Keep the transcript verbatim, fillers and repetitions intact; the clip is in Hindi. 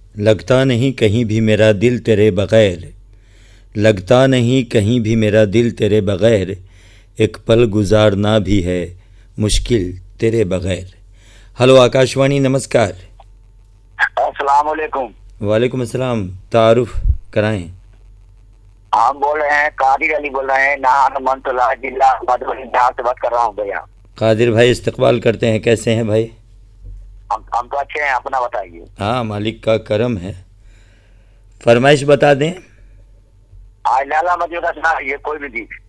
लगता नहीं कहीं भी मेरा दिल तेरे बग़ैर, लगता नहीं कहीं भी मेरा दिल तेरे बग़ैर, एक पल गुजारना भी है मुश्किल तेरे बग़ैर। हेलो आकाशवाणी, नमस्कार। अस्सलाम वालेकुम। वालेकुम अस्सलाम। तारुफ कराएं। हम बोल रहे हैं, कादिर अली बोल रहे हैं, नाहन मंतला जिला मधुबनी बिहार से बात कर रहा हूँ भैया। कादिर भाई, इस्तकबाल करते हैं। कैसे हैं भाई? हम हम तो अच्छे हैं, अपना बताइए। हाँ, मालिक का करम है। फरमाइश बता दें। आज लाला मजनू का सुना, ये कोई भी गीत।